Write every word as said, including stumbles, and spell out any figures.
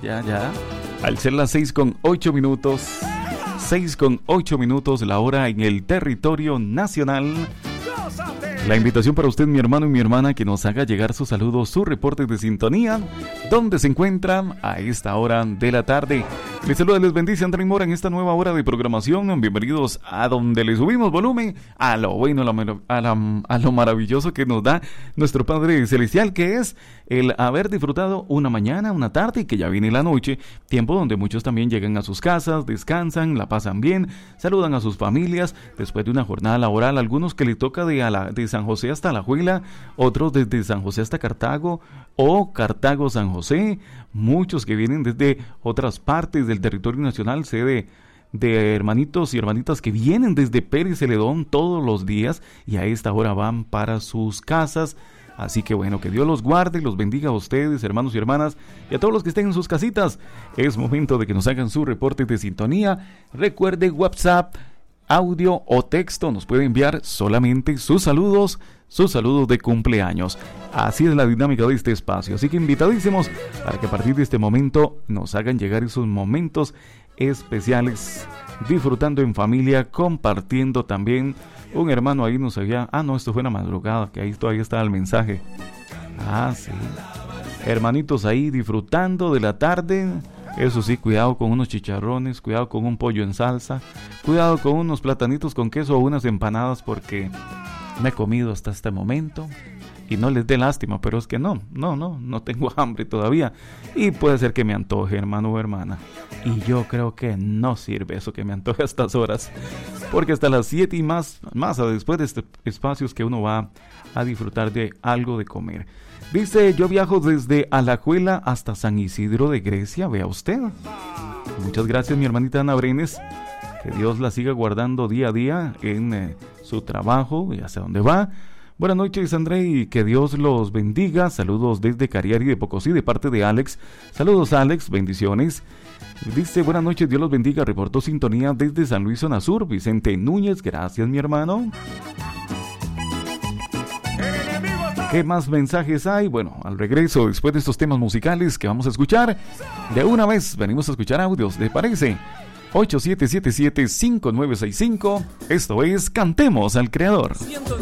ya, ya. Al ser las seis con ocho minutos, seis con ocho minutos, la hora en el territorio nacional. La invitación para usted, mi hermano y mi hermana, que nos haga llegar sus saludos, sus reportes de sintonía, donde se encuentran a esta hora de la tarde. Les saluda, les bendice André Mora en esta nueva hora de programación. Bienvenidos a donde le subimos volumen a lo bueno, a lo, a la, a lo maravilloso que nos da nuestro Padre Celestial, que es el haber disfrutado una mañana, una tarde y que ya viene la noche, tiempo donde muchos también llegan a sus casas, descansan, la pasan bien, saludan a sus familias después de una jornada laboral, algunos que le toca de, a la, de San José hasta Alajuela, otros desde San José hasta Cartago o Cartago San José, muchos que vienen desde otras partes del territorio nacional, sé de, de hermanitos y hermanitas que vienen desde Pérez Celedón todos los días y a esta hora van para sus casas. Así que bueno, que Dios los guarde, los bendiga a ustedes, hermanos y hermanas, y a todos los que estén en sus casitas. Es momento de que nos hagan su reporte de sintonía. Recuerde, WhatsApp, audio o texto, nos puede enviar solamente sus saludos, sus saludos de cumpleaños. Así es la dinámica de este espacio, así que invitadísimos para que a partir de este momento nos hagan llegar esos momentos especiales, disfrutando en familia, compartiendo también. Un hermano ahí nos había, ah no, esto fue una madrugada, que ahí todavía estaba el mensaje. Ah, sí. Hermanitos ahí disfrutando de la tarde. Eso sí, cuidado con unos chicharrones, cuidado con un pollo en salsa, cuidado con unos platanitos con queso o unas empanadas, porque me he comido hasta este momento. Y no les dé lástima, pero es que no, no, no, no tengo hambre todavía. Y puede ser que me antoje, hermano o hermana. Y yo creo que no sirve eso que me antoje a estas horas. Porque hasta las siete y más, más después de estos espacios que uno va a disfrutar de algo de comer. Dice, yo viajo desde Alajuela hasta San Isidro de Grecia, vea usted. Muchas gracias, mi hermanita Ana Brenes. Que Dios la siga guardando día a día en eh, su trabajo y hacia dónde va. Buenas noches, André, y que Dios los bendiga. Saludos desde Cariari de Pocosí, de parte de Alex. Saludos, Alex, bendiciones. Dice, buenas noches, Dios los bendiga. Reportó sintonía desde San Luis, zona sur. Vicente Núñez, gracias, mi hermano. ¿Qué más mensajes hay? Bueno, al regreso, después de estos temas musicales que vamos a escuchar, de una vez venimos a escuchar audios, ¿les parece? ocho siete siete siete cinco nueve seis cinco. Esto es Cantemos al Creador.